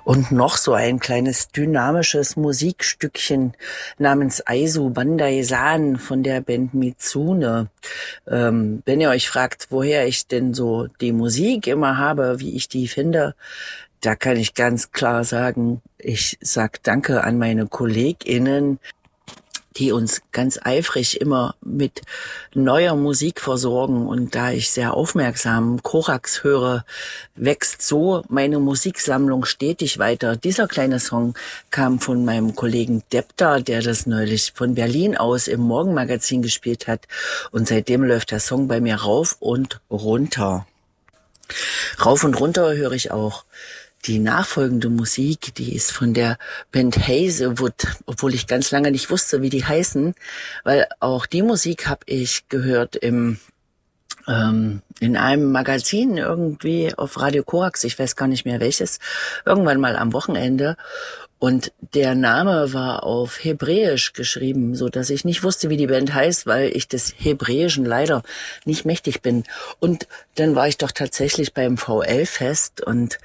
Und noch so ein kleines dynamisches Musikstückchen namens Aizu Bandai San von der Band Mitsune. Wenn ihr euch fragt, woher ich denn so die Musik immer habe, wie ich die finde, da kann ich ganz klar sagen, ich sag Danke an meine KollegInnen, die uns ganz eifrig immer mit neuer Musik versorgen. Und da ich sehr aufmerksam Korax höre, wächst so meine Musiksammlung stetig weiter. Dieser kleine Song kam von meinem Kollegen Depta, der das neulich von Berlin aus im Morgenmagazin gespielt hat. Und seitdem läuft der Song bei mir rauf und runter. Rauf und runter höre ich auch die nachfolgende Musik, die ist von der Band Hazelwood, obwohl ich ganz lange nicht wusste, wie die heißen, weil auch die Musik habe ich gehört in einem Magazin irgendwie auf Radio Korax, ich weiß gar nicht mehr welches, irgendwann mal am Wochenende. Und der Name war auf Hebräisch geschrieben, so dass ich nicht wusste, wie die Band heißt, weil ich des Hebräischen leider nicht mächtig bin. Und dann war ich doch tatsächlich beim VL-Fest und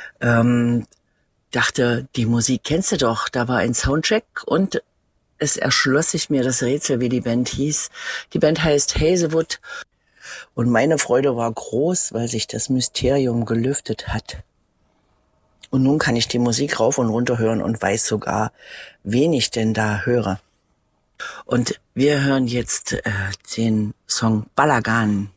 dachte, die Musik kennst du doch. Da war ein Soundcheck und es erschloss sich mir das Rätsel, wie die Band hieß. Die Band heißt Hazelwood und meine Freude war groß, weil sich das Mysterium gelüftet hat. Und nun kann ich die Musik rauf und runter hören und weiß sogar, wen ich denn da höre. Und wir hören jetzt den Song Balagan.